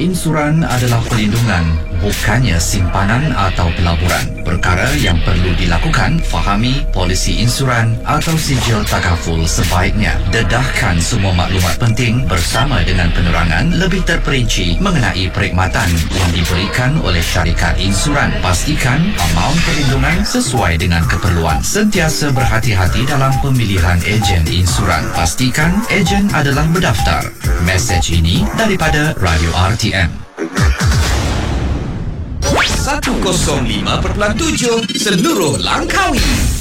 Insuran adalah perlindungan, bukannya simpanan atau pelaburan. Perkara yang perlu dilakukan, fahami polisi insuran atau sijil takaful sebaiknya. Dedahkan semua maklumat penting bersama dengan penerangan lebih terperinci mengenai perkhidmatan yang diberikan oleh syarikat insuran. Pastikan amaun perlindungan sesuai dengan keperluan. Sentiasa berhati-hati dalam pemilihan ejen insuran. Pastikan ejen adalah berdaftar. Mesej ini daripada Radio RTM. 105.7 seluruh Langkawi.